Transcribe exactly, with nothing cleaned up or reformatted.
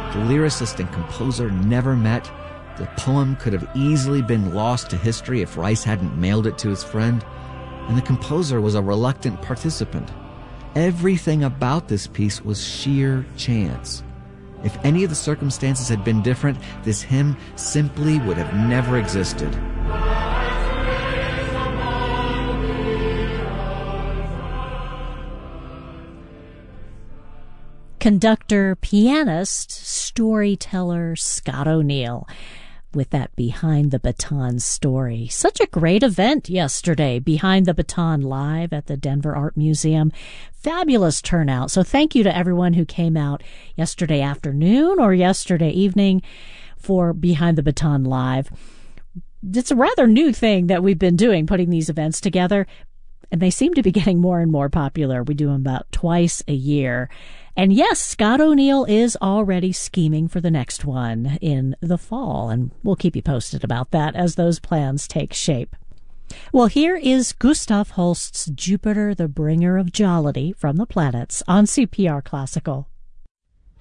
The lyricist and composer never met. The poem could have easily been lost to history if Rice hadn't mailed it to his friend. And the composer was a reluctant participant. Everything about this piece was sheer chance. If any of the circumstances had been different, this hymn simply would have never existed. Conductor, pianist, storyteller Scott O'Neill with that Behind the Baton story. Such a great event yesterday, Behind the Baton Live at the Denver Art Museum. Fabulous turnout. So thank you to everyone who came out yesterday afternoon or yesterday evening for Behind the Baton Live. It's a rather new thing that we've been doing, putting these events together, and they seem to be getting more and more popular. We do them about twice a year. And yes, Scott O'Neill is already scheming for the next one in the fall, and we'll keep you posted about that as those plans take shape. Well, here is Gustav Holst's Jupiter, the Bringer of Jollity from the Planets on C P R Classical.